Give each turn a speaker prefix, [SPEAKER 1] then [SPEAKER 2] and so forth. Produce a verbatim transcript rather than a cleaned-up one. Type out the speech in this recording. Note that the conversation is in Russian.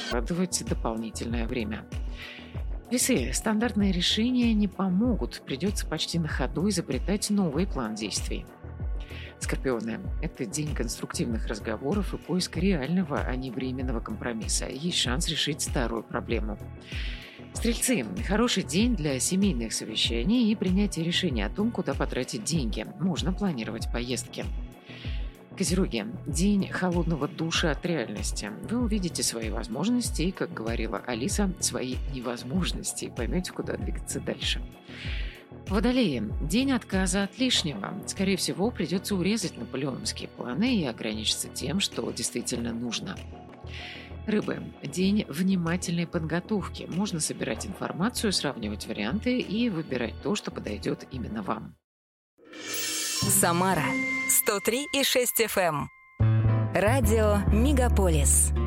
[SPEAKER 1] откладывать дополнительное время. Весы. Стандартные решения не помогут. Придется почти на ходу изобретать новый план действий. Скорпионы. Это день конструктивных разговоров и поиска реального, а не временного компромисса. Есть шанс решить старую проблему. Стрельцы. Хороший день для семейных совещаний и принятия решения о том, куда потратить деньги. Можно планировать поездки. Козероги. День холодного душа от реальности. Вы увидите свои возможности и, как говорила Алиса, свои невозможности и поймете, куда двигаться дальше. Водолеи. День отказа от лишнего. Скорее всего, придется урезать наполеоновские планы и ограничиться тем, что действительно нужно. Рыбы. День внимательной подготовки. Можно собирать информацию, сравнивать варианты и выбирать то, что подойдет именно вам.
[SPEAKER 2] Самара сто три и шесть эф эм. Радио Мегаполис.